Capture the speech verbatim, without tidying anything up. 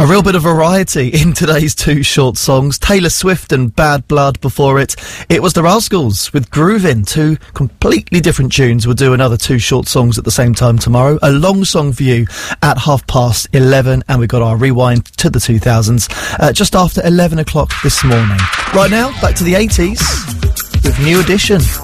A real bit of variety in today's two short songs. Taylor Swift and Bad Blood before it. It was the Rascals with Groovin', two completely different tunes. We'll do another two short songs at the same time tomorrow. A long song for you at half past eleven, and we've got our rewind to the two thousands uh, just after eleven o'clock this morning. Right now, back to the eighties with New Edition.